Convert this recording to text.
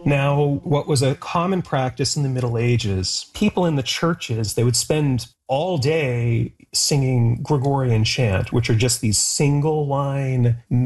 Now, what was a common practice in the Middle Ages, people in the churches, they would spend all day singing Gregorian chant, which are just these single line